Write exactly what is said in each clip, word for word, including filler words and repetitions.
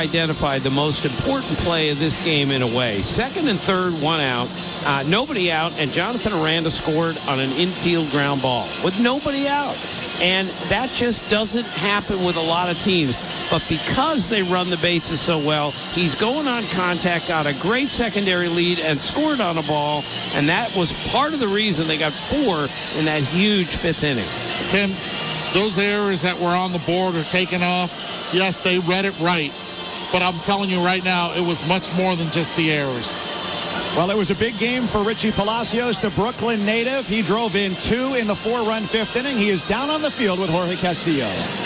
identified the most important play of this game in a way. Second and third, one out, uh, nobody out, and Jonathan Aranda scored on an infield ground ball with nobody out. And that just doesn't happen with a lot of teams. But because they run the bases so well, he's going on contact, got a great secondary lead, and scored on a ball. And that was part of the reason they got four in that huge fifth inning. Tim, those errors that were on the board are taken off. Yes, they read it right. But I'm telling you right now, it was much more than just the errors. Well, it was a big game for Richie Palacios, the Brooklyn native. He drove in two in the four-run fifth inning. He is down on the field with Jorge Castillo.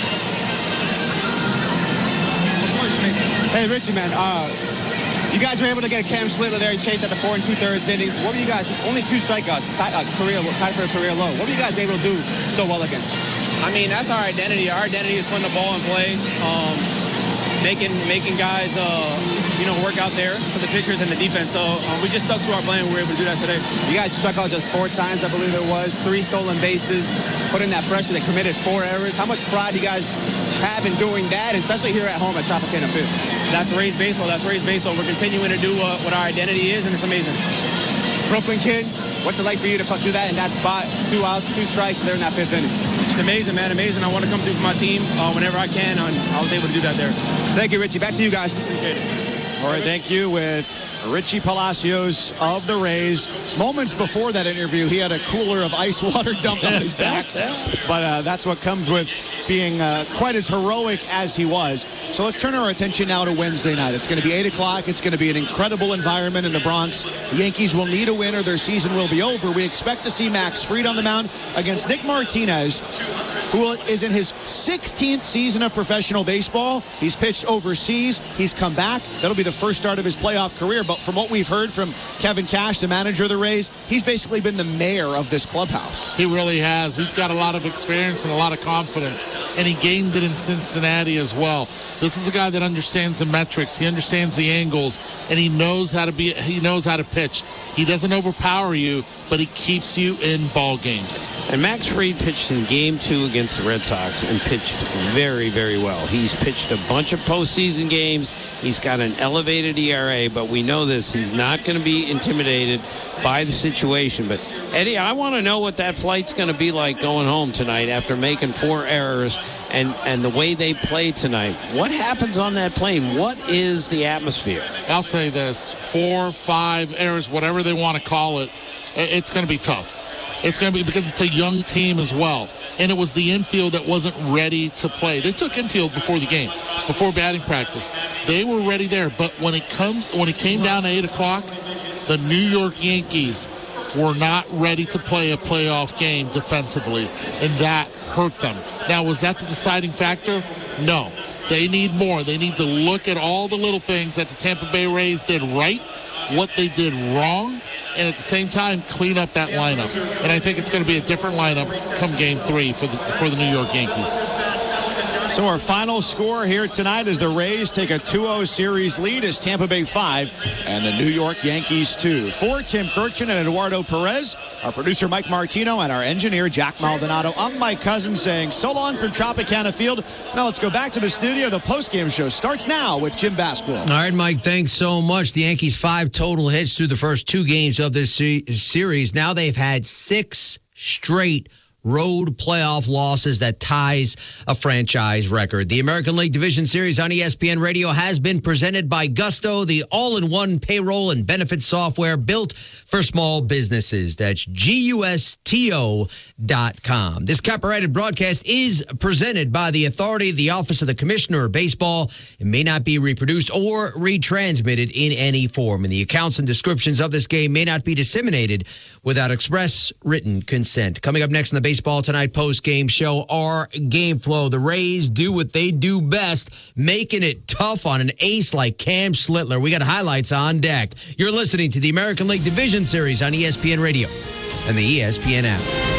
Hey, Richie, man, uh, you guys were able to get Cam Schlittler there. He chased at the four and two-thirds innings. What were you guys, only two strikeouts, tie, uh, career, tied for a career low. What were you guys able to do so well against? I mean, that's our identity. Our identity is putting the ball in play. Um, making making guys, uh, you know, work out there for the pitchers and the defense. So um, we just stuck to our plan. We were able to do that today. You guys struck out just four times, I believe it was. Three stolen bases, put in that pressure. They committed four errors. How much pride do you guys have in doing that, especially here at home at Tropicana Field? That's Rays baseball. That's Rays baseball. We're continuing to do uh, what our identity is, and it's amazing. Brooklyn kid, what's it like for you to do that in that spot? Two outs, two strikes there in that fifth inning. It's amazing, man. Amazing. I want to come through for my team uh, whenever I can, and I was able to do that there. Thank you, Richie. Back to you guys. Appreciate it. All right, thank you with Richie Palacios of the Rays. Moments before that interview, he had a cooler of ice water dumped on his back. But uh, that's what comes with being uh, quite as heroic as he was. So let's turn our attention now to Wednesday night. It's going to be eight o'clock. It's going to be an incredible environment in the Bronx. The Yankees will need a win or their season will be over. We expect to see Max Fried on the mound against Nick Martinez, who is in his sixteenth season of professional baseball. He's pitched overseas. He's come back. That'll be the first start of his playoff career. But from what we've heard from Kevin Cash, the manager of the Rays, he's basically been the mayor of this clubhouse. He really has. He's got a lot of experience and a lot of confidence, and he gained it in Cincinnati as well. This is a guy that understands the metrics. He understands the angles, and he knows how to be. He knows how to pitch. He doesn't overpower you, but he keeps you in ball games. And Max Fried pitched in game two against the Red Sox and pitched very, very well. He's pitched a bunch of postseason games. He's got an elevated E R A, but we know this. He's not going to be intimidated by the situation. But, Eddie, I want to know what that flight's going to be like going home tonight after making four errors and, and the way they played tonight. What happens on that plane? What is the atmosphere? I'll say this. Four, five errors, whatever they want to call it, it's going to be tough. It's going to be because it's a young team as well. And it was the infield that wasn't ready to play. They took infield before the game, before batting practice. They were ready there. But when it comes, when it came down to eight o'clock, the New York Yankees were not ready to play a playoff game defensively. And that hurt them. Now, was that the deciding factor? No. They need more. They need to look at all the little things that the Tampa Bay Rays did right, what they did wrong, and at the same time clean up that lineup. And I think it's going to be a different lineup come game three for the for the New York Yankees. So our final score here tonight is the Rays take a two oh series lead as Tampa Bay five and the New York Yankees two. For Tim Kirchin and Eduardo Perez, our producer Mike Martino, and our engineer Jack Maldonado, I'm Mike Cousins saying so long from Tropicana Field. Now let's go back to the studio. The postgame show starts now with Jim Basquill. All right, Mike, thanks so much. The Yankees five total hits through the first two games of this se- series. Now they've had six straight road playoff losses that ties a franchise record. The American League Division Series on E S P N Radio has been presented by Gusto, the all-in-one payroll and benefits software built for small businesses. That's G U S T O dot com. This copyrighted broadcast is presented by the authority of the Office of the Commissioner of Baseball. It may not be reproduced or retransmitted in any form, and the accounts and descriptions of this game may not be disseminated without express written consent. Coming up next in the Baseball Tonight post-game show, our game flow. The Rays do what they do best, making it tough on an ace like Cam Schlittler. We got highlights on deck. You're listening to the American League Division Series on E S P N Radio and the E S P N app.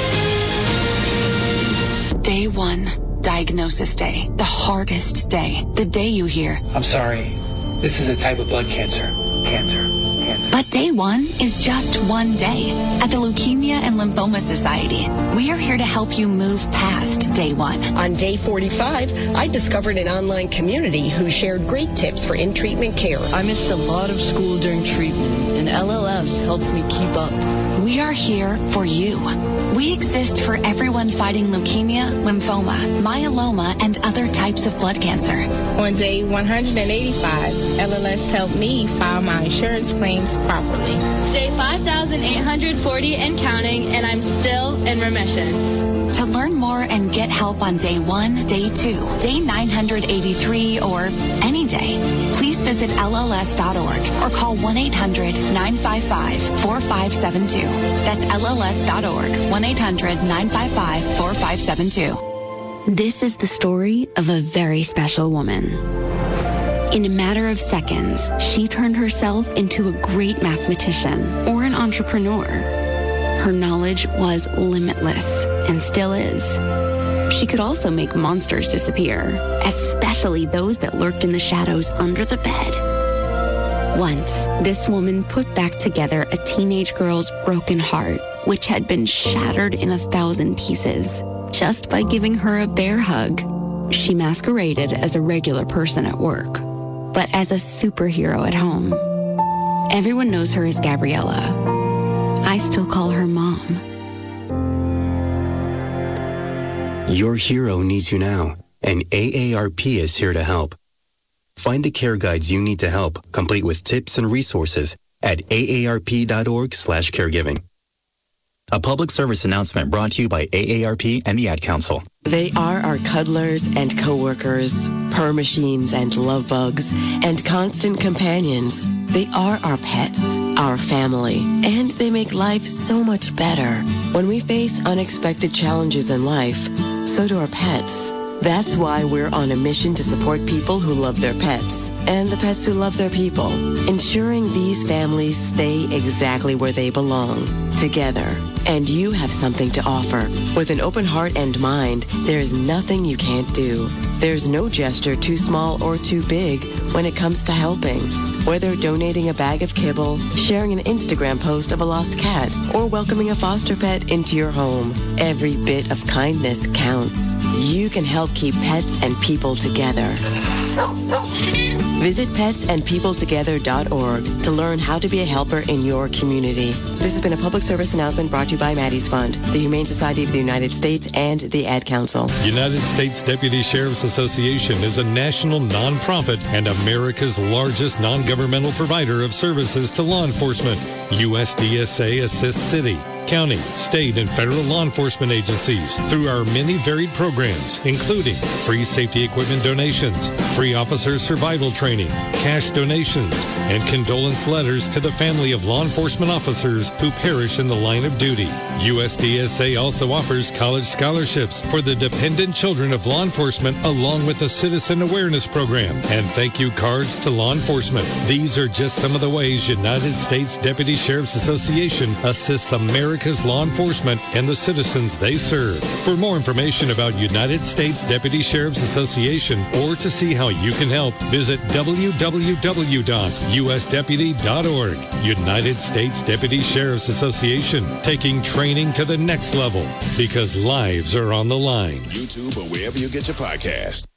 Day one, diagnosis day. The hardest day. The day you hear, I'm sorry, this is a type of blood cancer. Cancer. Cancer. But day one is just one day. At the Leukemia and Lymphoma Society, we are here to help you move past day one. On day forty-five, I discovered an online community who shared great tips for in-treatment care. I missed a lot of school during treatment, and L L S helped me keep up. We are here for you. We exist for everyone fighting leukemia, lymphoma, myeloma, and other types of blood cancer. On day one hundred eighty-five, L L S helped me file my insurance claims properly. Day five thousand eight hundred forty and counting, and I'm still in remission. To learn more and get help on day one, day two, day nine hundred eighty-three, or any day, please visit L L S dot org or call one eight hundred nine five five four five seven two. That's L L S dot org, one eight hundred nine five five four five seven two. This is the story of a very special woman. In a matter of seconds, she turned herself into a great mathematician or an entrepreneur. Her knowledge was limitless and still is. She could also make monsters disappear, especially those that lurked in the shadows under the bed. Once, this woman put back together a teenage girl's broken heart, which had been shattered in a thousand pieces, just by giving her a bear hug. She masqueraded as a regular person at work, but as a superhero at home. Everyone knows her as Gabriella. I still call her Mom. Your hero needs you now, and A A R P is here to help. Find the care guides you need to help, complete with tips and resources at A A R P dot org slash caregiving. A public service announcement brought to you by A A R P and the Ad Council. They are our cuddlers and co-workers, purr machines and love bugs, and constant companions. They are our pets, our family, and they make life so much better. When we face unexpected challenges in life, so do our pets. That's why we're on a mission to support people who love their pets and the pets who love their people, ensuring these families stay exactly where they belong, together. And you have something to offer. With an open heart and mind, there is nothing you can't do. There's no gesture too small or too big when it comes to helping. Whether donating a bag of kibble, sharing an Instagram post of a lost cat, or welcoming a foster pet into your home, every bit of kindness counts. You can help keep pets and people together. Visit pets and people together dot org to learn how to be a helper in your community. This has been a public service announcement brought to you by Maddie's Fund, the Humane Society of the United States, and the Ad Council. United States Deputy Sheriff's Association is a national nonprofit and America's largest non-governmental provider of services to law enforcement. U S D S A assists city, county, state, and federal law enforcement agencies through our many varied programs, including free safety equipment donations, free officer survival training, cash donations, and condolence letters to the family of law enforcement officers who perish in the line of duty. U S D S A also offers college scholarships for the dependent children of law enforcement, along with a citizen awareness program and thank you cards to law enforcement. These are just some of the ways United States Deputy Sheriff's Association assists America's law enforcement and the citizens they serve. For more information about United States Deputy Sheriff's Association or to see how you can help, visit w w w dot u s deputy dot org. United States Deputy Sheriff's Association, taking training to the next level because lives are on the line. YouTube or wherever you get your podcast.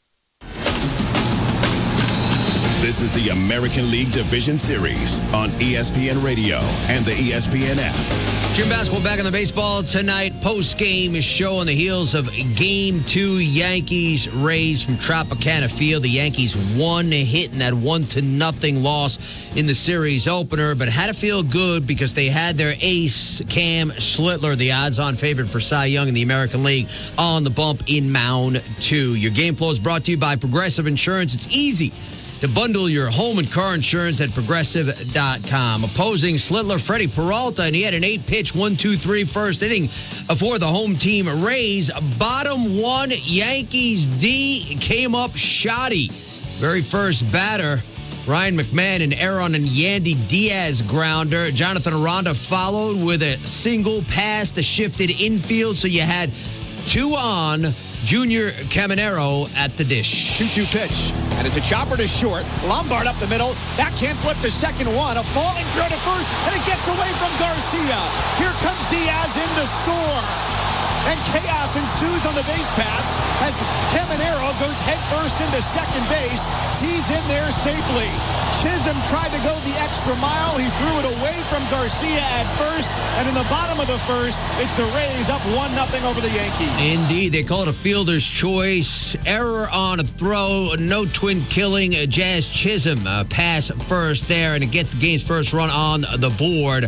This is the American League Division Series on E S P N Radio and the E S P N app. Jim basketball back on the baseball tonight. Post-game show on the heels of Game two Yankees Rays from Tropicana Field. The Yankees won a hit in that one to nothing loss in the series opener, but had to feel good because they had their ace, Cam Schlittler, the odds-on favorite for Cy Young in the American League, on the bump in Mound two. Your game flow is brought to you by Progressive Insurance. It's easy to bundle your home and car insurance at progressive dot com. Opposing Schlittler, Freddie Peralta, and he had an eight-pitch one two three first inning for the home team Rays. Bottom one, Yankees D came up shoddy. Very first batter, Ryan McMahon, and Aaron and Yandy Diaz grounder. Jonathan Aranda followed with a single pass that shifted infield, so you had two on. Junior Caminero at the dish. two two pitch. And it's a chopper to short. Lombard up the middle. Backhand flip to second one. A falling throw to first. And it gets away from Garcia. Here comes Diaz in to score. And chaos ensues on the base pass as Caminero goes headfirst into second base. He's in there safely. Chisholm tried to go the extra mile. He threw it away from Garcia at first. And in the bottom of the first, it's the Rays up one nothing over the Yankees. Indeed. They call it a fielder's choice. Error on a throw. No twin killing. Jazz Chisholm uh, pass first there, and it gets the game's first run on the board.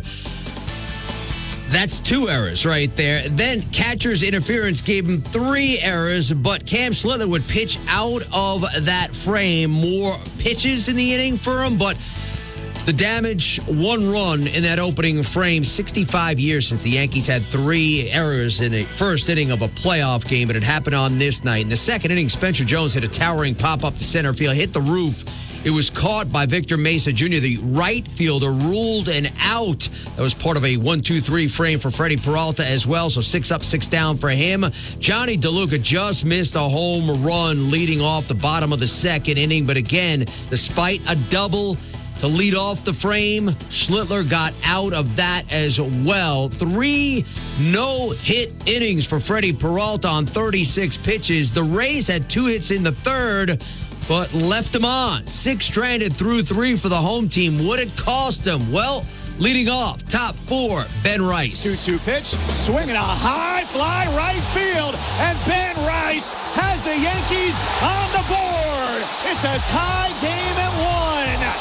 That's two errors right there. Then catcher's interference gave him three errors, but Cam Schlittler would pitch out of that frame. More pitches in the inning for him, but the damage, one run in that opening frame. sixty-five years since the Yankees had three errors in a first inning of a playoff game, but it happened on this night. In the second inning, Spencer Jones hit a towering pop-up to center field, hit the roof. It was caught by Victor Mesa Junior The right fielder ruled an out. That was part of a one two three frame for Freddie Peralta as well, so six up, six down for him. Johnny DeLuca just missed a home run leading off the bottom of the second inning, but again, despite a double to lead off the frame, Schlittler got out of that as well. Three no-hit innings for Freddie Peralta on thirty-six pitches. The Rays had two hits in the third, but left him on. Six stranded through three for the home team. What it cost him? Well, leading off, top four, Ben Rice. two two pitch, swinging a high fly right field, and Ben Rice has the Yankees on the board. It's a tie game at one.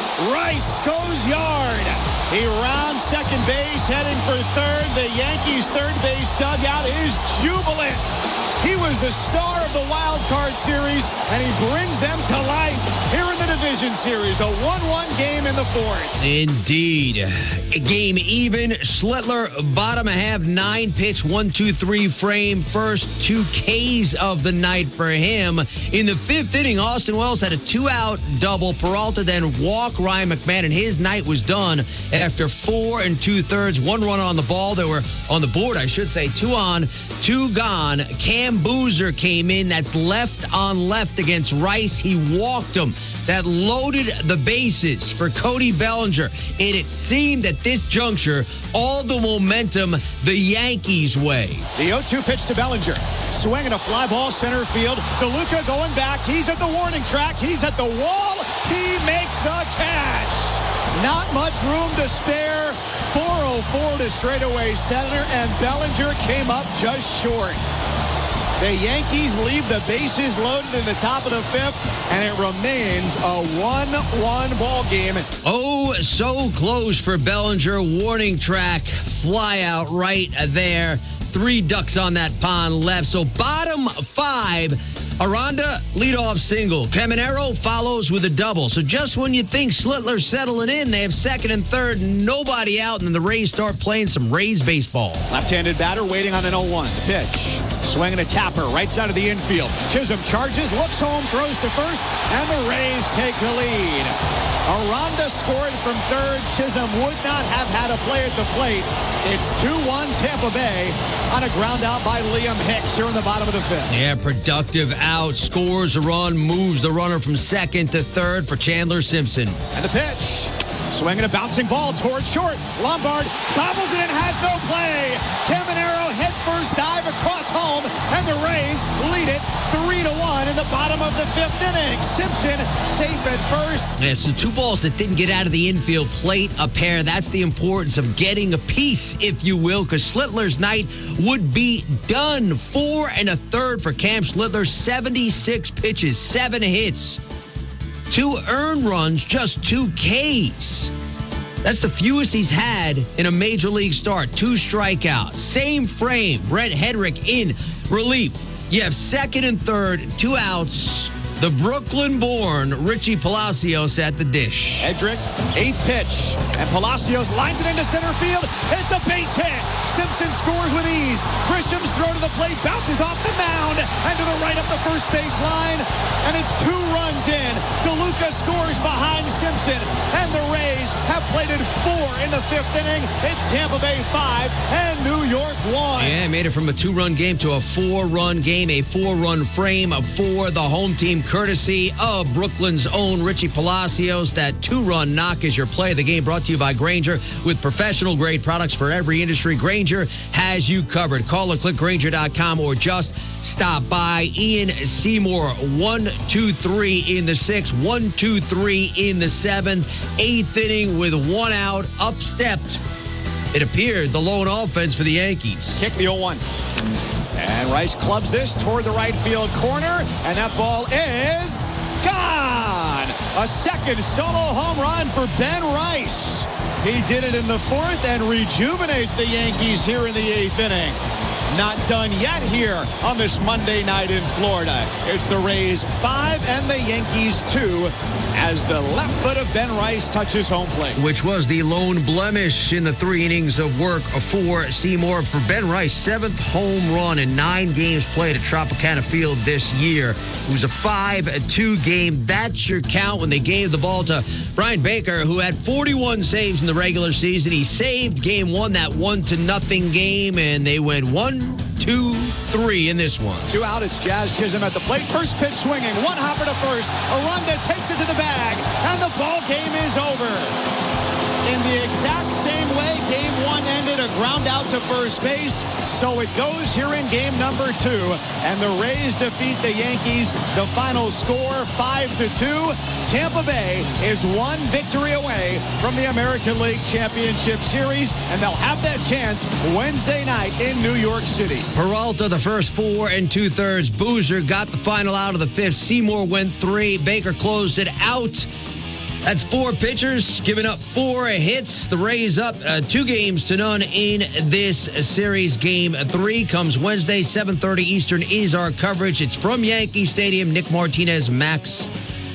Rice goes yard. He rounds second base, heading for third. The Yankees' third base dugout is jubilant. He was the star of the wild card series, and he brings them to life here in the division series. A one one game in the fourth. Indeed. A game even. Schlittler, bottom half, nine pitch, one two three frame. First two Ks of the night for him. In the fifth inning, Austin Wells had a two-out double. Peralta then walked Ryan McMahon, and his night was done after four and two-thirds. One run on the ball. They were on the board, I should say. Two on, two gone. Cam Boozer came in. That's left on left against Rice. He walked him. That loaded the bases for Cody Bellinger. And it seemed at this juncture, all the momentum the Yankees' way. The oh two pitch to Bellinger. Swinging a fly ball center field. DeLuca going back. He's at the warning track. He's at the wall. He makes the catch. Not much room to spare. four oh four to straightaway center, and Bellinger came up just short. The Yankees leave the bases loaded in the top of the fifth, and it remains a one one ball game. Oh, so close for Bellinger. Warning track, fly out right there. Three ducks on that pond left. So bottom five, Aranda, leadoff single. Caminero follows with a double. So just when you think Schlittler's settling in, they have second and third, nobody out, and then the Rays start playing some Rays baseball. Left-handed batter waiting on an oh one. Pitch. Swinging a tapper, right side of the infield. Chisholm charges, looks home, throws to first, and the Rays take the lead. Aranda scored from third. Chisholm would not have had a play at the plate. It's two one Tampa Bay on a ground out by Liam Hicks here in the bottom of the fifth. Yeah, productive out. Scores a run, moves the runner from second to third for Chandler Simpson. And the pitch. Swinging a bouncing ball towards short. Lombard gobbles it and has no play. Caminero head first dive across home, and the Rays lead it three to one in the bottom of the fifth inning. Simpson safe at first. Yeah, so two balls that didn't get out of the infield plate, a pair. That's the importance of getting a piece, if you will, because Schlittler's night would be done. Four and a third for Cam Schlittler. seventy-six pitches, seven hits. Two earned runs, just two Ks. That's the fewest he's had in a major league start. Two strikeouts. Same frame. Brett Hedrick in relief. You have second and third, two outs. The Brooklyn-born Richie Palacios at the dish. Hedrick, eighth pitch. And Palacios lines it into center field. It's a base hit. Simpson scores with ease. Grisham's throw to the plate bounces off the mound and to the right up the first base line. And it's two runs in. DeLuca scores behind Simpson. And the Rays have inflated four in the fifth inning. It's Tampa Bay five and New York one. Yeah, made it from a two-run game to a four-run game, a four-run frame for the home team, courtesy of Brooklyn's own Richie Palacios. That two-run knock is your play of the game, brought to you by Grainger. With professional-grade products for every industry, Grainger has you covered. Call or click Grainger dot com or just stop by. Ian Seymour, one, two, three in the sixth, one, two, three in the seventh, eighth inning with one out, up-stepped. It appeared the lone offense for the Yankees. Kick the oh one. And Rice clubs this toward the right field corner, and that ball is gone. A second solo home run for Ben Rice. He did it in the fourth and rejuvenates the Yankees here in the eighth inning. Not done yet here on this Monday night in Florida. It's the Rays five and the Yankees two as the left foot of Ben Rice touches home plate. Which was the lone blemish in the three innings of work for Seymour. For Ben Rice, seventh home run in nine games played at Tropicana Field this year. It was a five two game. That's your count when they gave the ball to Brian Baker, who had forty-one saves in the regular season. He saved game one, that one to nothing game, and they went one, two, three in this one. Two out, it's Jazz Chisholm at the plate. First pitch swinging, one hopper to first. Aranda takes it to the bag, and the ball game is over. In the exact same way game one ended, a ground out to first base. So it goes here in game number two, and the Rays defeat the Yankees. The final score, five to two. Tampa Bay is one victory away from the American League Championship Series, and they'll have that chance Wednesday night in New York City. Peralta, the first four and two-thirds. Boozer got the final out of the fifth. Seymour went three. Baker closed it out. That's four pitchers giving up four hits. The Rays up uh, two games to none in this series. Game three comes Wednesday, seven thirty Eastern is our coverage. It's from Yankee Stadium. Nick Martinez, Max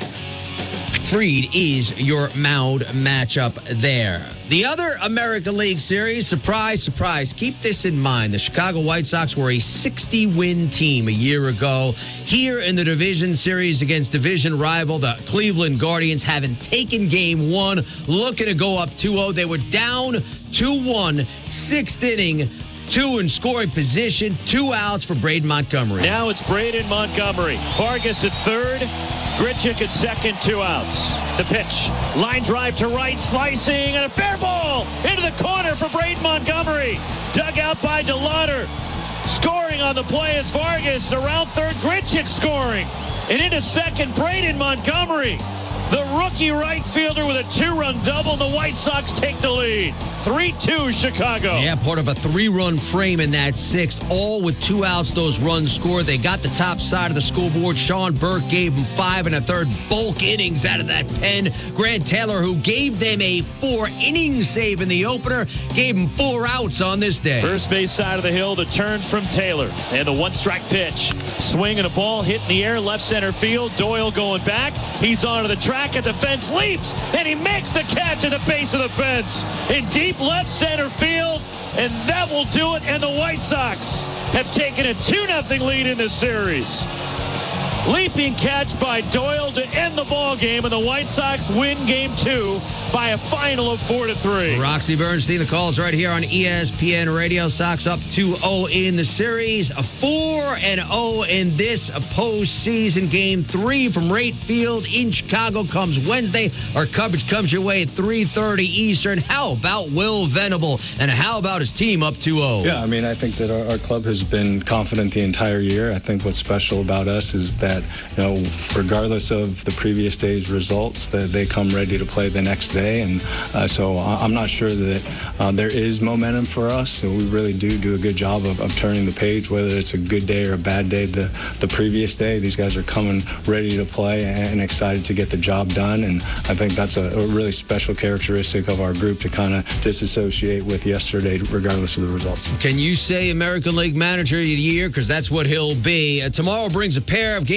Fried is your mound matchup there. The other American League Series, surprise, surprise, keep this in mind. The Chicago White Sox were a sixty-win team a year ago. Here in the division series against division rival, the Cleveland Guardians, having taken game one, looking to go up two oh. They were down two one, sixth inning, two in scoring position, two outs for Braden Montgomery. Now it's Braden Montgomery. Vargas at third. Grichuk at second, two outs. The pitch, line drive to right, slicing, and a fair ball into the corner for Braden Montgomery. Dug out by DeLauder. Scoring on the play is Vargas. Around third, Grichuk scoring. And into second, Braden Montgomery. The rookie right fielder with a two-run double. The White Sox take the lead. three two Chicago. Yeah, part of a three-run frame in that sixth, all with two outs, those runs scored. They got the top side of the scoreboard. Sean Burke gave them five and a third bulk innings out of that pen. Grant Taylor, who gave them a four-inning save in the opener, gave them four outs on this day. First base side of the hill, the turn from Taylor. And the one-strike pitch. Swing and a ball hit in the air, left center field. Doyle going back. He's onto the track at the fence, leaps, and he makes the catch at the base of the fence in deep left center field, and that will do it. And the White Sox have taken a two nothing lead in this series. Leaping catch by Doyle to end the ball game, and the White Sox win game two by a final of four to three. Roxy Bernstein, the calls right here on E S P N Radio. Sox up two oh in the series, a four and oh in this postseason. Game three from Wright Field in Chicago comes Wednesday. Our coverage comes your way at three thirty Eastern. How about Will Venable, and how about his team up two oh? Yeah, I mean, I think that our, our club has been confident the entire year. I think what's special about us is that That, you know, regardless of the previous day's results, that they come ready to play the next day. And uh, so I'm not sure that uh, there is momentum for us. So we really do do a good job of, of turning the page, whether it's a good day or a bad day. The, the previous day, these guys are coming ready to play and excited to get the job done. And I think that's a, a really special characteristic of our group, to kind of disassociate with yesterday, regardless of the results. Can you say American League Manager of the Year? Because that's what he'll be. Uh, tomorrow brings a pair of games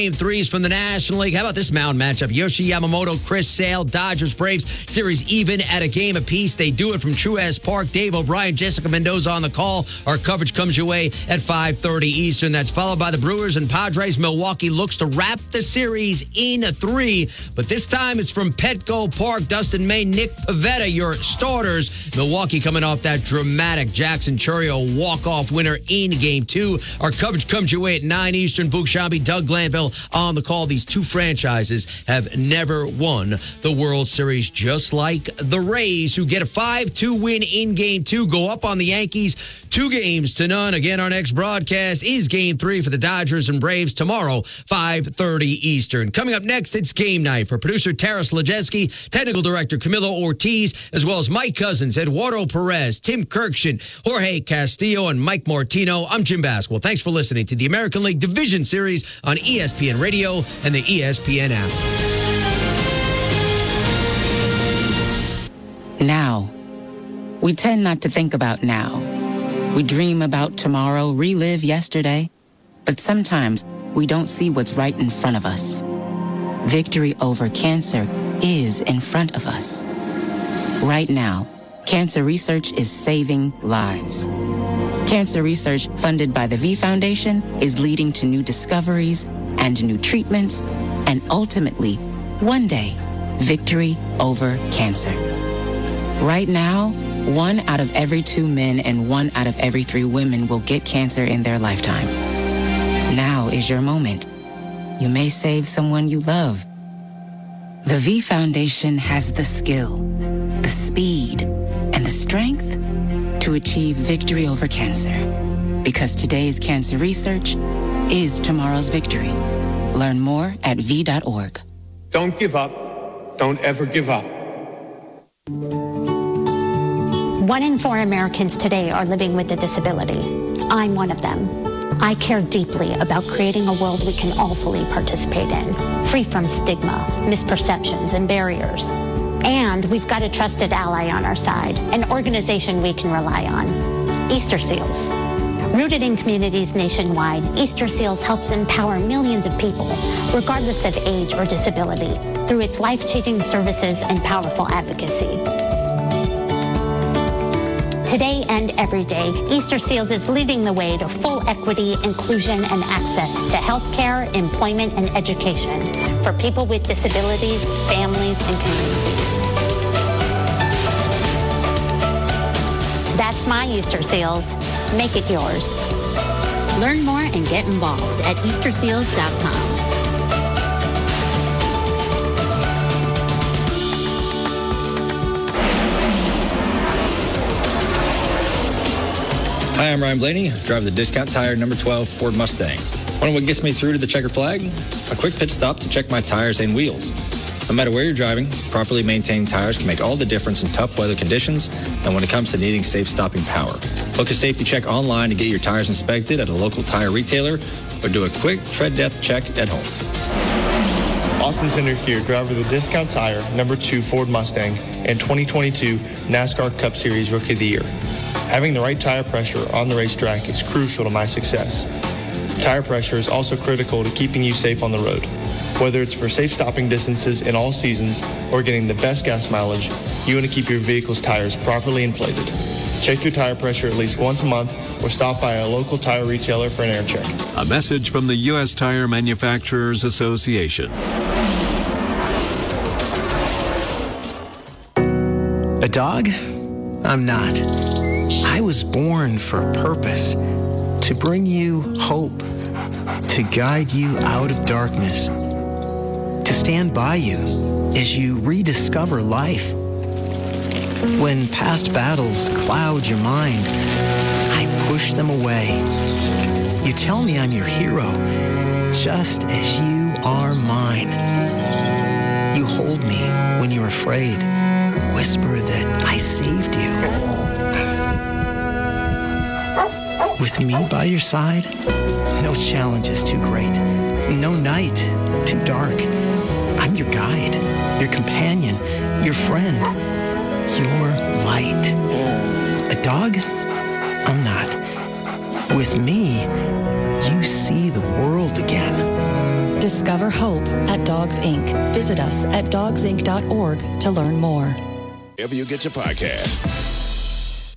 game threes from the National League. How about this mound matchup? Yoshi Yamamoto, Chris Sale, Dodgers, Braves. Series even at a game apiece. They do it from Truist Park. Dave O'Brien, Jessica Mendoza on the call. Our coverage comes your way at five thirty Eastern. That's followed by the Brewers and Padres. Milwaukee looks to wrap the series in a three, but this time it's from Petco Park. Dustin May, Nick Pivetta, your starters. Milwaukee coming off that dramatic Jackson Chourio walk-off winner in game two. Our coverage comes your way at nine Eastern. Boog Sciambi, Doug Glanville on the call. These two franchises have never won the World Series, just like the Rays, who get a five two win in game two, go up on the Yankees two games to none. Again, our next broadcast is game three for the Dodgers and Braves tomorrow, five thirty Eastern. Coming up next, it's game night for producer Taras Lajeski, technical director Camilo Ortiz, as well as Mike Cousins, Eduardo Perez, Tim Kirkshin, Jorge Castillo, and Mike Martino. I'm Jim Basquil. Thanks for listening to the American League Division Series on E S P N Radio and the E S P N app. Now. We tend not to think about now. We dream about tomorrow, relive yesterday, but sometimes we don't see what's right in front of us. Victory over cancer is in front of us. Right now, cancer research is saving lives. Cancer research funded by the V Foundation is leading to new discoveries and new treatments, and ultimately, one day, victory over cancer. Right now, one out of every two men and one out of every three women will get cancer in their lifetime. Now is your moment. You may save someone you love. The V Foundation has the skill, the speed, and the strength to achieve victory over cancer. Because today's cancer research is tomorrow's victory. Learn more at V dot org. Don't give up. Don't ever give up. One in four Americans today are living with a disability. I'm one of them. I care deeply about creating a world we can all fully participate in, free from stigma, misperceptions, and barriers. And we've got a trusted ally on our side, an organization we can rely on, Easter Seals. Rooted in communities nationwide, Easter Seals helps empower millions of people, regardless of age or disability, through its life-changing services and powerful advocacy. Today and every day, Easter Seals is leading the way to full equity, inclusion, and access to health care, employment, and education for people with disabilities, families, and communities. That's my Easter Seals. Make it yours. Learn more and get involved at Easter Seals dot com. Hi, I'm Ryan Blaney, driver of the Discount Tire number twelve Ford Mustang. Wonder what gets me through to the checkered flag? A quick pit stop to check my tires and wheels. No matter where you're driving, properly maintained tires can make all the difference in tough weather conditions and when it comes to needing safe stopping power. Book a safety check online to get your tires inspected at a local tire retailer or do a quick tread depth check at home. Austin Center here, driver of the Discount Tire number two Ford Mustang and twenty twenty-two NASCAR Cup Series Rookie of the Year. Having the right tire pressure on the racetrack is crucial to my success. Tire pressure is also critical to keeping you safe on the road. Whether it's for safe stopping distances in all seasons or getting the best gas mileage, you want to keep your vehicle's tires properly inflated. Check your tire pressure at least once a month or stop by a local tire retailer for an air check. A message from the U S Tire Manufacturers Association. A dog? I'm not. I was born for a purpose, to bring you hope, to guide you out of darkness, to stand by you as you rediscover life. When past battles cloud your mind, I push them away. You tell me I'm your hero, just as you are mine. You hold me when you're afraid, whisper that I saved you. With me by your side, no challenge is too great, no night too dark. I'm your guide, your companion, your friend, your light. A dog? I'm not. With me, you see the world again. Discover hope at Dogs Incorporated. Visit us at dogs inc dot org to learn more. Wherever you get your podcast.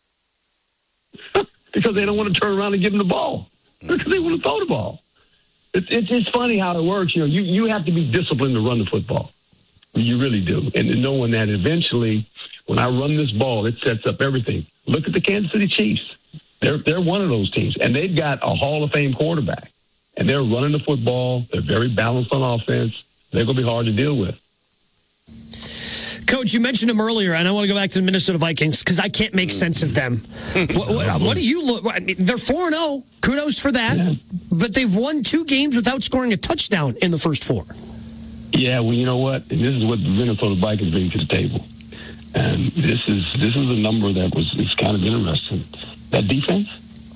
Because they don't want to turn around and give them the ball. Because they want to throw the ball. It's, it's just funny how it works. You know, you, you have to be disciplined to run the football. You really do. And knowing that eventually, when I run this ball, it sets up everything. Look at the Kansas City Chiefs. They're they're one of those teams. And they've got a Hall of Fame quarterback. And they're running the football. They're very balanced on offense. They're going to be hard to deal with. Coach, you mentioned them earlier, and I want to go back to the Minnesota Vikings because I can't make sense of them. what, what, what do you look? I mean, they're four and zero. Kudos for that. Yeah. But they've won two games without scoring a touchdown in the first four. Yeah, well, you know what? And this is what the Minnesota Vikings bring to the table. And this is this is a number that was is kind of interesting. That defense,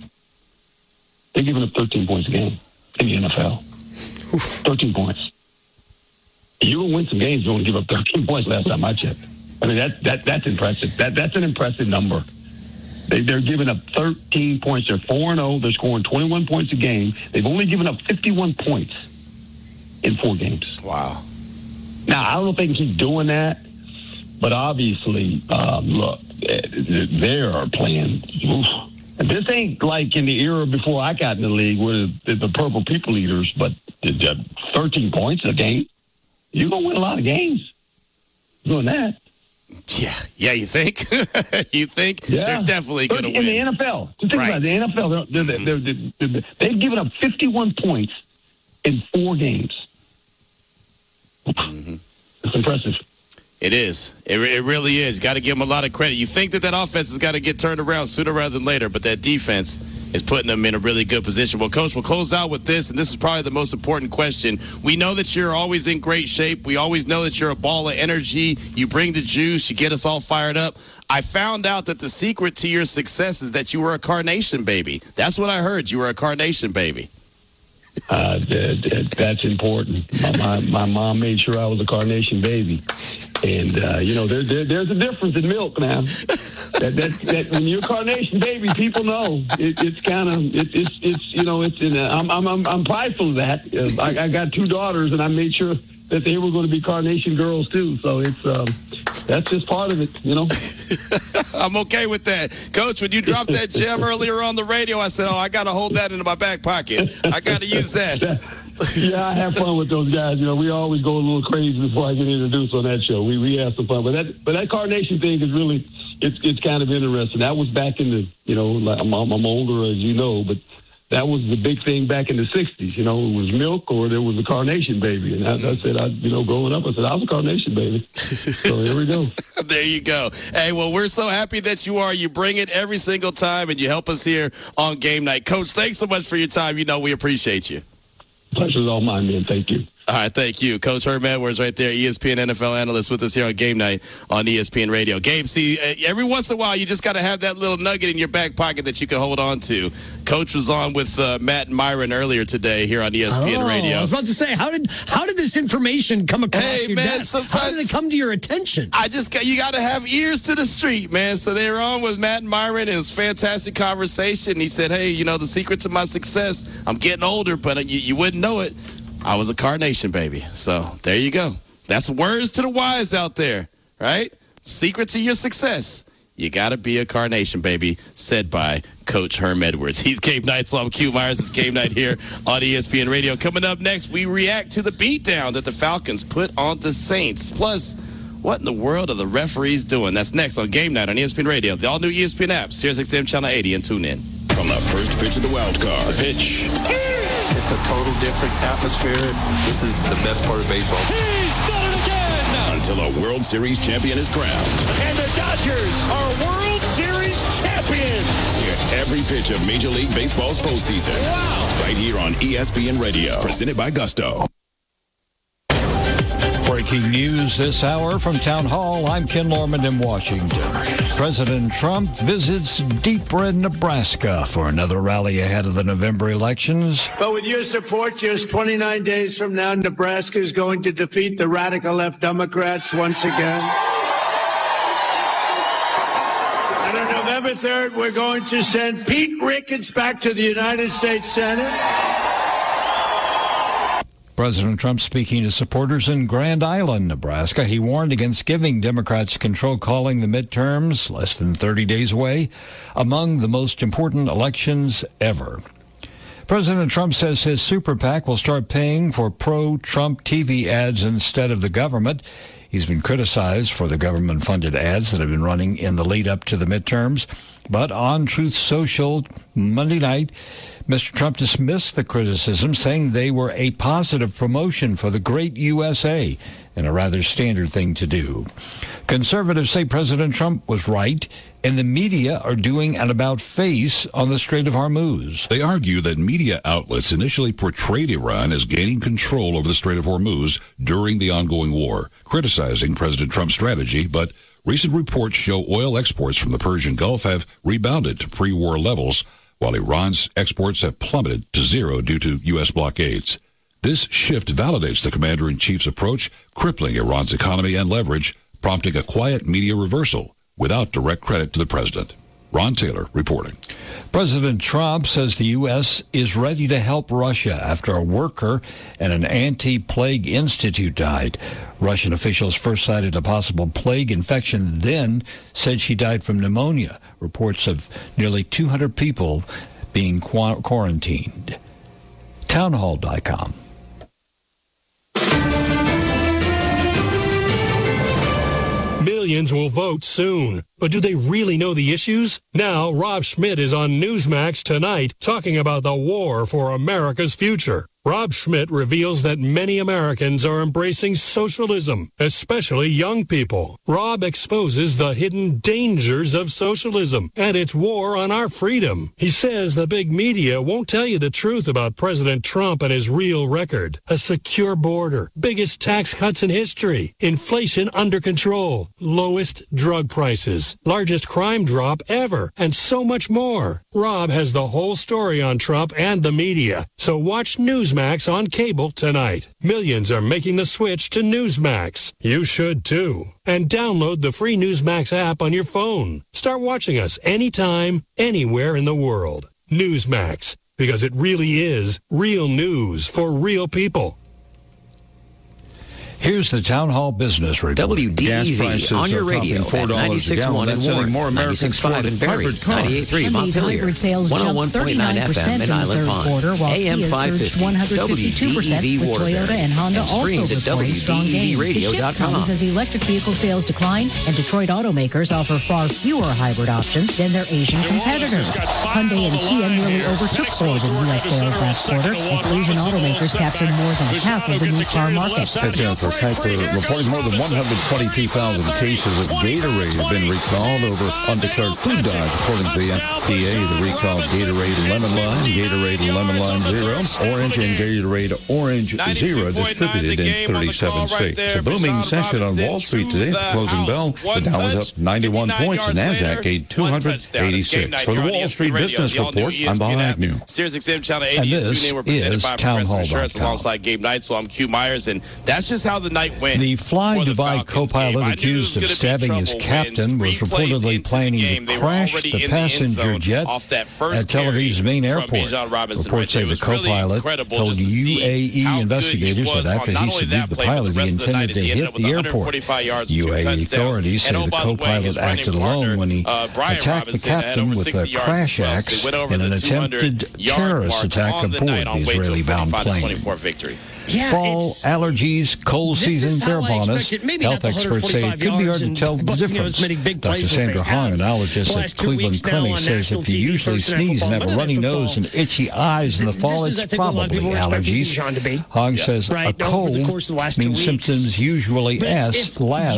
they're giving up thirteen points a game in the N F L. Oof. thirteen points. You will win some games. You don't give up thirteen points last time I checked. I mean, that, that that's impressive. That That's an impressive number. They, they're giving up thirteen points. They're four and oh. They're scoring twenty-one points a game. They've only given up fifty-one points in four games. Wow. Now, I don't know if they can keep doing that, but obviously, um, look, they are playing. Oof. And this ain't like in the era before I got in the league with the, the purple people eaters, but the, the thirteen points a game. You're going to win a lot of games doing that. Yeah. Yeah, you think? you think? Yeah. They're definitely going to win. In the N F L. Just think right. about it. The N F L, they're, they're, mm-hmm. they're, they're, they're, they've given up fifty-one points in four games. Mm-hmm. It's impressive. It is. It, it really is. Got to give them a lot of credit. You think that that offense has got to get turned around sooner rather than later, but that defense is putting them in a really good position. Well, Coach, we'll close out with this, and this is probably the most important question. We know that you're always in great shape. We always know that you're a ball of energy. You bring the juice. You get us all fired up. I found out that the secret to your success is that you were a carnation baby. That's what I heard. You were a carnation baby. Uh, that's important. My, my, my mom made sure I was a carnation baby. And, uh, you know, there, there, there's a difference in milk now. that, that, that, when you're a carnation baby, people know. It, it's kind of, it, it's, it's, you know, it's in a, I'm, I'm, I'm, I'm prideful of that. Uh, I, I got two daughters, and I made sure that they were going to be carnation girls, too. So it's, um, that's just part of it, you know. I'm okay with that. Coach, when you dropped that gem earlier on the radio, I said, oh, I got to hold that into my back pocket. I got to use that. Yeah, I have fun with those guys. You know, we always go a little crazy before I get introduced on that show. We we have some fun. But that but that carnation thing is really, it's it's kind of interesting. That was back in the, you know, like I'm, I'm older, as you know, but that was the big thing back in the sixties. You know, it was milk or there was a carnation baby. And I, I said, I, you know, growing up, I said, I was a carnation baby. So here we go. There you go. Hey, well, we're so happy that you are. You bring it every single time, and you help us here on Game Night. Coach, thanks so much for your time. You know we appreciate you. Pleasure's all mine, man. Thank you. All right, thank you. Coach Herm Edwards right there, E S P N N F L analyst with us here on Game Night on E S P N Radio. Gabe, see, every once in a while, you just got to have that little nugget in your back pocket that you can hold on to. Coach was on with uh, Matt and Myron earlier today here on E S P N oh, Radio. I was about to say, how did how did this information come across hey, your man, desk? How did it come to your attention? I just got, you got to have ears to the street, man. So they were on with Matt and Myron. It was fantastic conversation. He said, hey, you know, the secret to my success, I'm getting older, but you, you wouldn't know it. I was a carnation baby. So there you go. That's words to the wise out there, right? Secret to your success. You got to be a carnation baby, said by Coach Herm Edwards. He's Game Night. So I'm Q Myers. It's Game Night here on E S P N Radio. Coming up next, we react to the beatdown that the Falcons put on the Saints. Plus, what in the world are the referees doing? That's next on Game Night on E S P N Radio. The all-new E S P N app, Sirius X M Channel eighty, and tune in. From the first pitch of the wild card. The pitch. It's a total different atmosphere. This is the best part of baseball. He's done it again! Until a World Series champion is crowned. And the Dodgers are World Series champions! Hear every pitch of Major League Baseball's postseason. Wow! Right here on E S P N Radio. Presented by Gusto. Breaking news this hour from Town Hall. I'm Ken Lorman in Washington. President Trump visits Deep Red, Nebraska for another rally ahead of the November elections. But with your support, just twenty-nine days from now, Nebraska is going to defeat the radical left Democrats once again. And on November third, we're going to send Pete Ricketts back to the United States Senate. President Trump speaking to supporters in Grand Island, Nebraska. He warned against giving Democrats control, calling the midterms, less than thirty days away, among the most important elections ever. President Trump says his super PAC will start paying for pro-Trump T V ads instead of the government. He's been criticized for the government-funded ads that have been running in the lead up to the midterms. But on Truth Social Monday night, Mister Trump dismissed the criticism, saying they were a positive promotion for the great U S A and a rather standard thing to do. Conservatives say President Trump was right, and the media are doing an about-face on the Strait of Hormuz. They argue that media outlets initially portrayed Iran as gaining control over the Strait of Hormuz during the ongoing war, criticizing President Trump's strategy, but recent reports show oil exports from the Persian Gulf have rebounded to pre-war levels, while Iran's exports have plummeted to zero due to U S blockades. This shift validates the commander-in-chief's approach, crippling Iran's economy and leverage, prompting a quiet media reversal without direct credit to the president. Ron Taylor reporting. President Trump says the U S is ready to help Russia after a worker at an anti-plague institute died. Russian officials first cited a possible plague infection, then said she died from pneumonia. Reports of nearly two hundred people being qu- quarantined. townhall dot com. Millions will vote soon, but do they really know the issues? Now, Rob Schmidt is on Newsmax tonight talking about the war for America's future. Rob Schmidt reveals that many Americans are embracing socialism, especially young people. Rob exposes the hidden dangers of socialism and its war on our freedom. He says the big media won't tell you the truth about President Trump and his real record. A secure border, biggest tax cuts in history, inflation under control, lowest drug prices, largest crime drop ever, and so much more. Rob has the whole story on Trump and the media, so watch Newsmax on cable tonight. Millions are making the switch to Newsmax. You should too. And download the free Newsmax app on your phone. Start watching us anytime, anywhere in the world. Newsmax, because it really is real news for real people. Here's the Town Hall Business Report. W D E V on your radio at ninety-six point one in Warren, ninety-six point five in Barrie, ninety-eight point three Montpelier, one oh one point nine F M in Island Pond, A M five fifty, W D E V Waterbury, and Honda and streamed at W D E V radio dot com. As electric vehicle sales decline and Detroit automakers offer far fewer hybrid options than their Asian competitors. Hyundai and Kia nearly overtook Ford in U S sales last quarter as Asian automakers captured more than half of the new car market. Piper reporting more than one hundred twenty-two thousand cases of Gatorade have been recalled over undeclared food dyes. According to the F D A, the recalled Gatorade Lemon Lime, Gatorade Lemon Lime Zero, Orange, and Gatorade Orange Zero distributed in thirty-seven states. A booming session on Wall Street today. At the closing bell, the Dow was up ninety-one points and NASDAQ gained two hundred eighty-six. For the Wall Street Business Report, I'm Bob Agnew. Sirius X M Channel eighty and two were presented by Progressive Insurance alongside Gabe Knight. So I'm Q Myers, and that's just how the night went. The Fly Dubai co-pilot accused of stabbing his captain was reportedly planning to crash the passenger jet at Tel Aviv's main airport. Reports say the co-pilot told U A E investigators that after he subdued the pilot, he intended to hit the airport. U A E authorities say the co-pilot acted alone when he attacked the captain with a crash axe in an attempted terrorist attack aboard the Israeli-bound plane. Fall allergies, cold season, they're upon us. Health experts say it could be hard to tell the difference. Doctor Sandra Hahn, an allergist at Cleveland Clinic, says if you usually sneeze and have a runny nose and itchy eyes in the fall, it's probably allergies. Hahn says a cold means symptoms usually last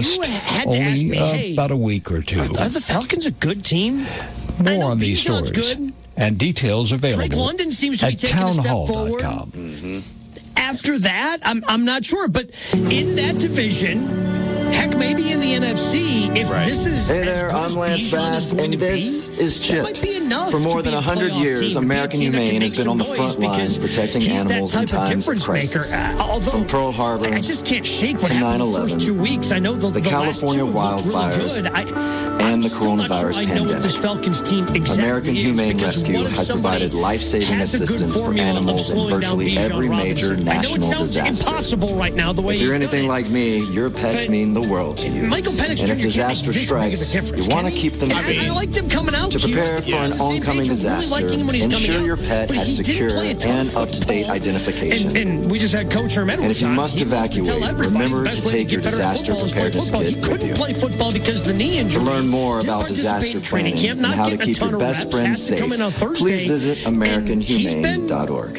only uh, about a week or two. Are the Falcons a good team? More on these stories and details available Drake London seems to be taking a step forward. Mm-hmm. After that, I'm I'm not sure, but in that division, heck, maybe in the N F C, if right. this is hey there, I'm Lance Bass, and this be, is Chip. For more than one hundred years, American Humane has been on the front lines protecting animals in times of crisis. Uh, although, From Pearl Harbor I just can't shake what to happened nine eleven, the first two weeks. I know the, the, the California wildfires, really I, and the coronavirus sure pandemic. This Falcons team exactly American Humane Rescue has provided life-saving assistance for animals in virtually every major national disaster. Impossible right now, the way if you're anything like me, your pets but mean the world to you. Michael Penix and if Junior disaster strikes, you want to keep them safe. I, I like them coming out to prepare for an oncoming disaster, really ensure your pet has secure and up-to-date identification. And, and we just had Coach Hermet. And if you must evacuate, remember to take your disaster preparedness kit with you. Play football because the knee injury. To learn more about disaster training and how to keep your best friends safe, please visit American Humane dot org.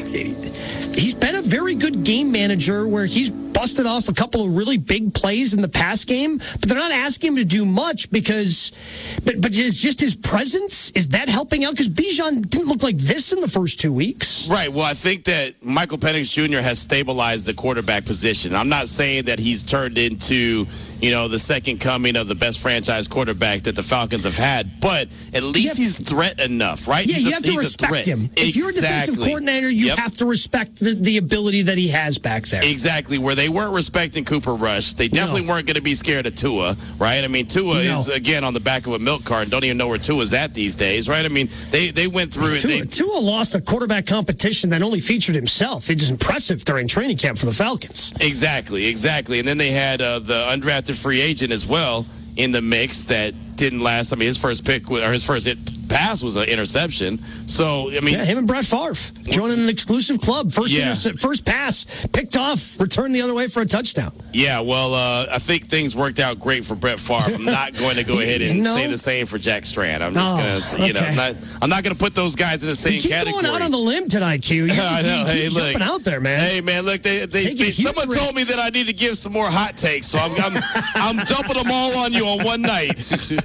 He's been a very good game manager where he's busted off a couple of really big plays in the pass game, but they're not asking him to do much because, but but is just his presence, is that helping out? Because Bijan didn't look like this in the first two weeks. Right. Well, I think that Michael Penix Junior has stabilized the quarterback position. I'm not saying that he's turned into, you know, the second coming of the best franchise quarterback that the Falcons have had, but at least he's threat enough, right? Yeah, he's you a, have to respect him. Exactly. If you're a defensive coordinator, you yep. have to respect the, the ability that he has back there. Exactly. Where they weren't respecting Cooper Rush, they definitely no. weren't going to be scared of Tua, right? I mean, Tua no. is, again, on the back of a milk carton. Don't even know where Tua's at these days, right? I mean, they, they went through Tua, it. They, Tua lost a quarterback competition that only featured himself. It was impressive during training camp for the Falcons. Exactly, exactly. And then they had uh, the undrafted free agent as well in the mix that didn't last. I mean, his first pick or his first hit pass was an interception. So, I mean, yeah, him and Brett Favre joining an exclusive club. First, yeah. interce- first pass picked off, returned the other way for a touchdown. Yeah, well, uh, I think things worked out great for Brett Favre. I'm not going to go ahead and no. say the same for Jack Strand. I'm just oh, going to, you okay. know, I'm not, I'm not going to put those guys in the same you keep category. Going out on the limb tonight, Q. You're just, I know. You hey, keep look, jumping out there, man. Hey, man, look, they, they, they someone risks. told me that I need to give some more hot takes, so I'm, I'm, I'm dumping them all on you on one night.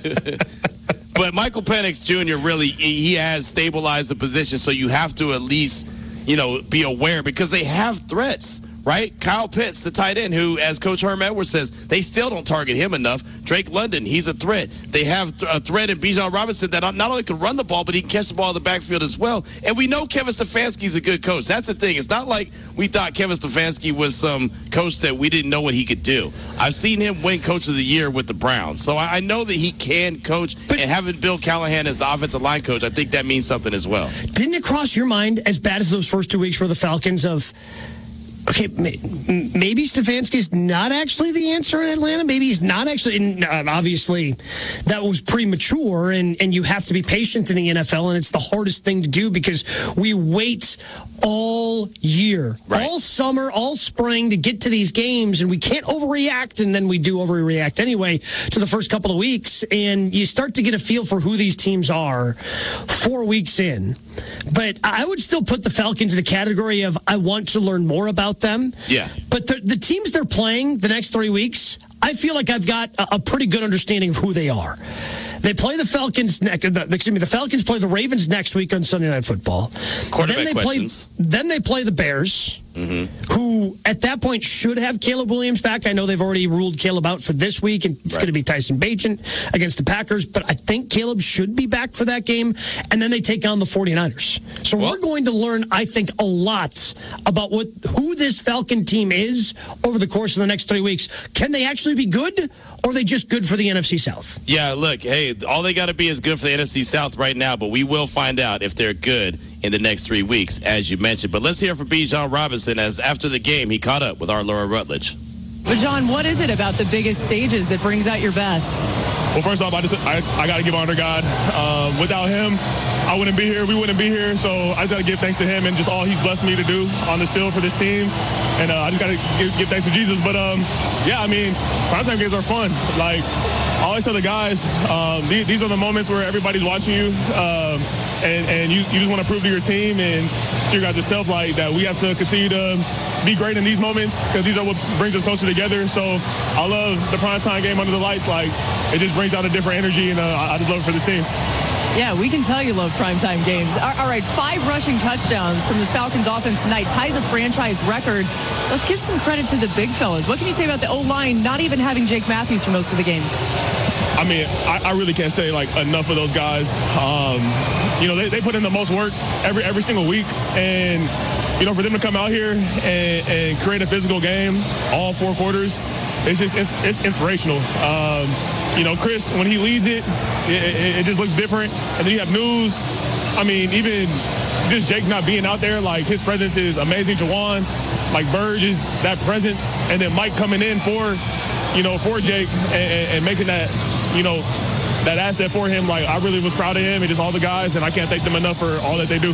But Michael Penix Junior really, he has stabilized the position, so you have to at least, you know, be aware because they have threats, right? Kyle Pitts, the tight end, who, as Coach Herm Edwards says, they still don't target him enough. Drake London, he's a threat. They have a threat in Bijan Robinson that not only can run the ball, but he can catch the ball in the backfield as well. And we know Kevin Stefanski's a good coach. That's the thing. It's not like we thought Kevin Stefanski was some coach that we didn't know what he could do. I've seen him win Coach of the Year with the Browns. So I know that he can coach. But, and having Bill Callahan as the offensive line coach, I think that means something as well. Didn't it cross your mind, as bad as those first two weeks for the Falcons, of okay, maybe Stefanski's not actually the answer in Atlanta. Maybe he's not actually. And obviously, that was premature, and, and you have to be patient in the N F L, and it's the hardest thing to do because we wait all year, right. all summer, all spring to get to these games, and we can't overreact, and then we do overreact anyway to the first couple of weeks, and you start to get a feel for who these teams are four weeks in. But I would still put the Falcons in the category of I want to learn more about them. Yeah. But the, the teams they're playing the next three weeks, I feel like I've got a, a pretty good understanding of who they are. They play the Falcons next. Excuse me. The Falcons play the Ravens next week on Sunday Night Football. Quarterback then they questions. Play, then they play the Bears, mm-hmm. who at that point should have Caleb Williams back. I know they've already ruled Caleb out for this week, and it's right. going to be Tyson Bagent against the Packers. But I think Caleb should be back for that game. And then they take on the 49ers. So well, we're going to learn, I think, a lot about what who this Falcon team is over the course of the next three weeks. Can they actually be good, or are they just good for the N F C South? Yeah, look, hey, all they got to be is good for the N F C South right now, but we will find out if they're good in the next three weeks, as you mentioned. But let's hear from Bijan Robinson, as after the game, he caught up with our Laura Rutledge. But, John, what is it about the biggest stages that brings out your best? Well, first off, I just I, I got to give honor to God. Um, without him, I wouldn't be here. We wouldn't be here. So I just got to give thanks to him and just all he's blessed me to do on this field for this team. And uh, I just got to give, give thanks to Jesus. But, um, yeah, I mean, primetime games are fun. Like, I always tell the guys, um, these, these are the moments where everybody's watching you, um, and, and you, you just want to prove to your team and to your guys' self like that we have to continue to be great in these moments because these are what brings us closer together. So I love the primetime game under the lights. Like, it just brings out a different energy, and uh, I just love it for this team. Yeah, we can tell you love primetime games. All right, five rushing touchdowns from the Falcons offense tonight ties a franchise record. Let's give some credit to the big fellas. What can you say about the O-line not even having Jake Matthews for most of the game? I mean, I, I really can't say, like, enough of those guys. Um, you know, they, they put in the most work every every single week. And, you know, for them to come out here and, and create a physical game all four quarters, it's just it's, it's inspirational. Um, you know, Chris, when he leads it, it, it just looks different. And then you have News. I mean, even just Jake not being out there, like, his presence is amazing. Jawan, like, Burge is that presence. And then Mike coming in for, you know, for Jake and, and making that, you know, that asset for him. Like, I really was proud of him and just all the guys, and I can't thank them enough for all that they do.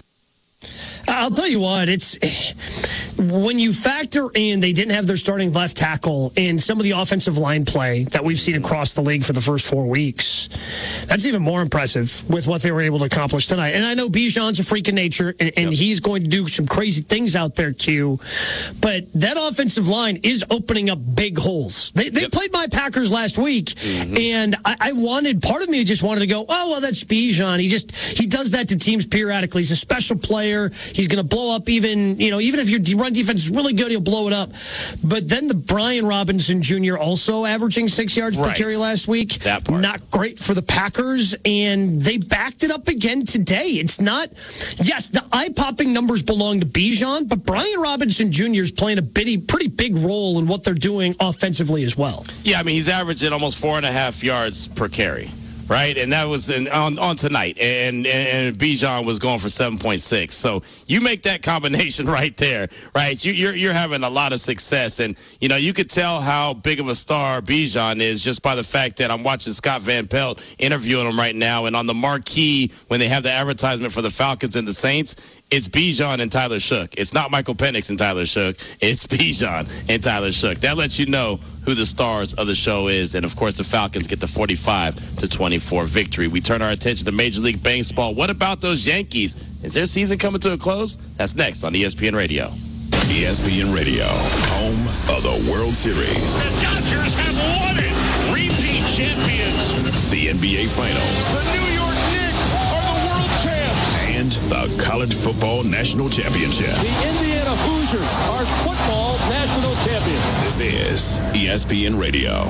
I'll tell you what, it's when you factor in they didn't have their starting left tackle and some of the offensive line play that we've seen across the league for the first four weeks, that's even more impressive with what they were able to accomplish tonight. And I know Bijan's a freak of nature, and, and yep. he's going to do some crazy things out there, Q. But that offensive line is opening up big holes. They, they yep. played my Packers last week, mm-hmm. and I, I wanted, part of me just wanted to go, oh, well, that's Bijan. He just, he does that to teams periodically. He's a special player. He's going to blow up even, you know, even if your run defense is really good, he'll blow it up. But then the Brian Robinson Junior also averaging six yards right. per carry last week. That part. Not great for the Packers, and they backed it up again today. It's not, yes, the eye-popping numbers belong to Bijan, but Brian Robinson Junior is playing a bitty, pretty big role in what they're doing offensively as well. Yeah, I mean, he's averaging almost four and a half yards per carry. Right, and that was in, on, on tonight, and, and Bijan was going for seven point six. So you make that combination right there, right? You, you're you're having a lot of success, and you know you could tell how big of a star Bijan is just by the fact that I'm watching Scott Van Pelt interviewing him right now, and on the marquee when they have the advertisement for the Falcons and the Saints, it's Bijan and Tyler Shough. It's not Michael Penix and Tyler Shough. It's Bijan and Tyler Shough. That lets you know who the stars of the show is. And, of course, the Falcons get the forty-five to twenty-four victory. We turn our attention to Major League Baseball. What about those Yankees? Is their season coming to a close? That's next on E S P N Radio. E S P N Radio, home of the World Series. The Dodgers have won it. Repeat champions. The N B A Finals. The New York Knicks are the world champs. And the College Football National Championship. The Indiana Hoosiers are football national champions. This is E S P N Radio.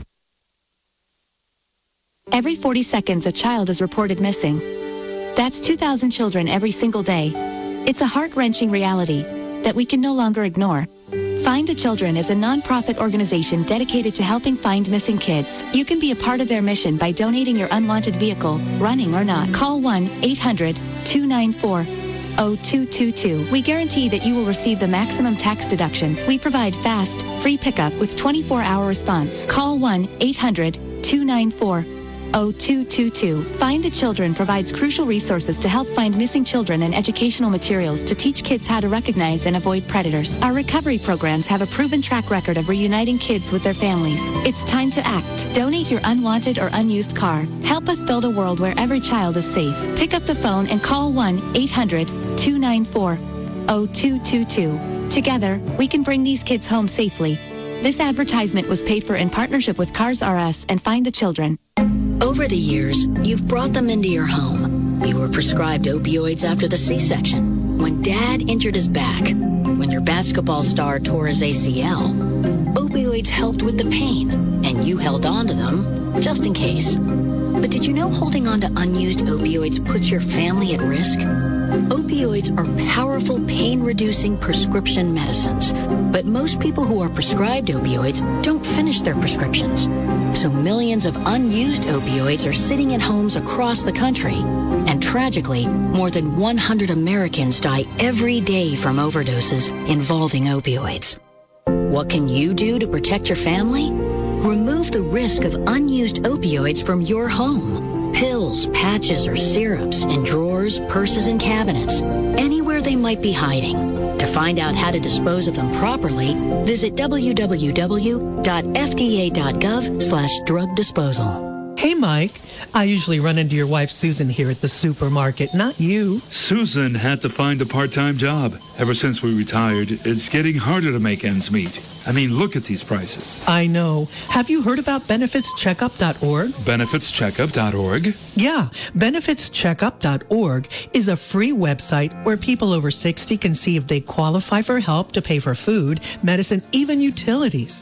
Every forty seconds, a child is reported missing. That's two thousand children every single day. It's a heart-wrenching reality that we can no longer ignore. Find the Children is a non-profit organization dedicated to helping find missing kids. You can be a part of their mission by donating your unwanted vehicle, running or not. Call one eight hundred two nine four oh two two two. We guarantee that you will receive the maximum tax deduction. We provide fast, free pickup with twenty-four hour response. Call one eight hundred two nine four oh two two two. Find the Children provides crucial resources to help find missing children and educational materials to teach kids how to recognize and avoid predators. Our recovery programs have a proven track record of reuniting kids with their families. It's time to act. Donate your unwanted or unused car. Help us build a world where every child is safe. Pick up the phone and call one eight hundred two nine four oh two two two. Together, we can bring these kids home safely. This advertisement was paid for in partnership with Cars R Us and Find the Children. Over the years, you've brought them into your home. You were prescribed opioids after the C-section, when Dad injured his back, when your basketball star tore his A C L. Opioids helped with the pain, and you held on to them just in case. But did you know holding on to unused opioids puts your family at risk? Opioids are powerful pain-reducing prescription medicines, but most people who are prescribed opioids don't finish their prescriptions. So millions of unused opioids are sitting in homes across the country. And tragically, more than one hundred Americans die every day from overdoses involving opioids. What can you do to protect your family? Remove the risk of unused opioids from your home. Pills, patches, or syrups in drawers, purses, and cabinets, anywhere they might be hiding. To find out how to dispose of them properly, visit w w w dot f d a dot gov slash drug disposal. Hey, Mike. I usually run into your wife, Susan, here at the supermarket, not you. Susan had to find a part-time job. Ever since we retired, it's getting harder to make ends meet. I mean, look at these prices. I know. Have you heard about benefits checkup dot org? benefits checkup dot org? Yeah. benefits checkup dot org is a free website where people over sixty can see if they qualify for help to pay for food, medicine, even utilities.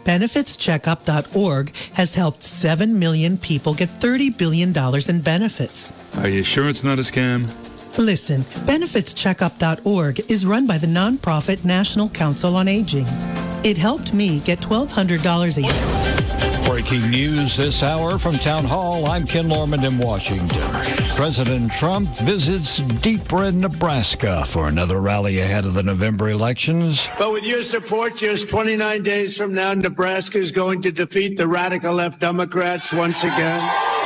benefits checkup dot org has helped seven million people get thirty billion dollars in benefits. Are you sure it's not a scam? Listen, benefits checkup dot org is run by the nonprofit National Council on Aging. It helped me get twelve hundred dollars a year. Breaking news this hour from Town Hall. I'm Ken Lorman in Washington. President Trump visits Deep Red, Nebraska for another rally ahead of the November elections. But with your support, just twenty-nine days from now, Nebraska is going to defeat the radical left Democrats once again.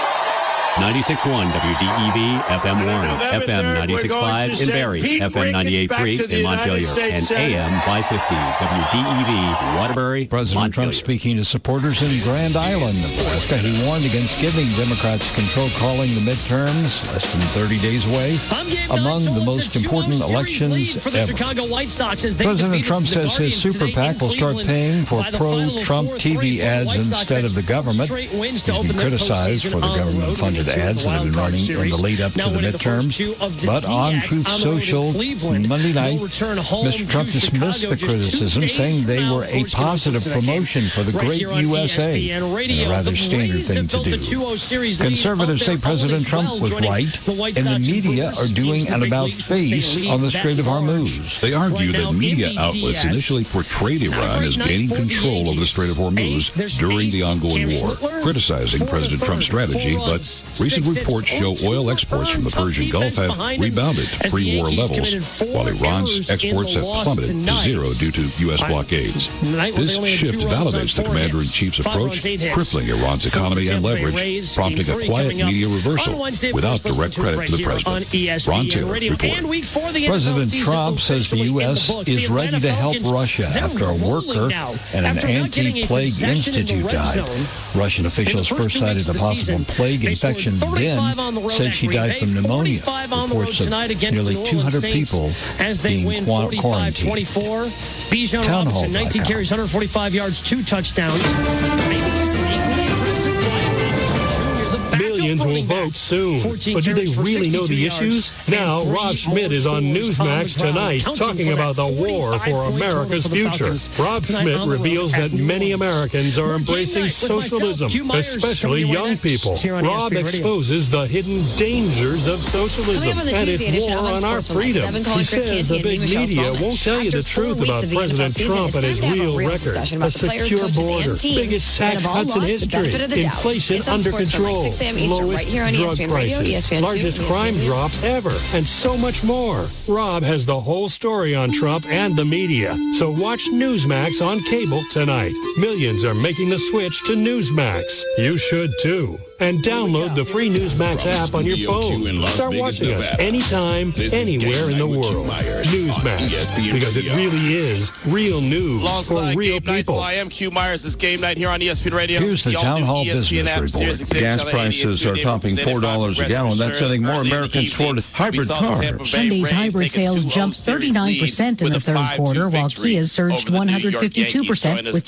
ninety-six point one W D E V, F M one, F M ninety-six point five in Barrie, F M ninety-eight point three in Montpelier, and A M five fifty W D E V, Waterbury, President Montpelier. Trump speaking to supporters in Grand Island, Nebraska. He warned against giving Democrats control calling the midterms, less than thirty days away, among the most important elections for the ever. Chicago White Sox as they President Trump the says his super PAC will start paying for pro-Trump T V ads instead of the government. He's been criticized for the government-funded ads that have been running in the lead up to the midterms. But on Truth Social Monday night, Mister Trump dismissed the criticism, saying they were a positive promotion for the great U S A, and a rather standard thing to do. Conservatives say President Trump was right, and the media are doing an about-face on the Strait of Hormuz. They argue that media outlets initially portrayed Iran as gaining control over the Strait of Hormuz during the ongoing war, criticizing President Trump's strategy, but recent reports show oil exports from the Persian Gulf have rebounded to pre-war levels, while Iran's exports have plummeted to zero due to U S blockades. This shift validates the commander-in-chief's approach, crippling Iran's economy and leverage, prompting a quiet media reversal without direct credit to the president. Ron Taylor reporting. President Trump says the U S is ready to help Russia after a worker at an anti-plague institute died. Russian officials first cited a possible plague infection then said she died from pneumonia. Reports of nearly two hundred people being quarantined. Bijan Robinson, nineteen carries, one hundred forty-five yards, two touchdowns. Maybe just as equally impressive. Millions will vote soon. But do they really know the issues? Now, Rob Schmidt is on Newsmax tonight talking about the war for America's future. Rob Schmidt reveals that many Americans are embracing socialism, especially young people. Rob exposes the hidden dangers of socialism and its war on our freedom. He says the big media won't tell you the truth about President Trump and his real record. A secure border, biggest tax cuts in history, inflation under control, lowest drug prices, largest crime drop ever, and so much more. Rob has the whole story on Trump and the media. So watch Newsmax on cable tonight. Millions are making the switch to Newsmax. You should too. And download the free Newsmax app on your phone. Start watching us anytime, anywhere in the world. Newsmax, because it really is real news for real people. I am Q Myers. It's game night here on E S P N Radio. Here's the Town Hall Business Report. Gas prices are topping four dollars a gallon. That's sending more Americans toward hybrid cars. Hyundai's hybrid sales jumped thirty-nine percent in the third quarter, while Kia surged one hundred fifty-two percent with